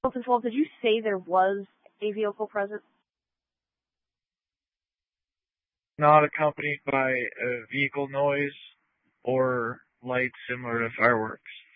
Delta 12, did you say there was a vehicle present? Not accompanied by a vehicle noise or lights similar to fireworks.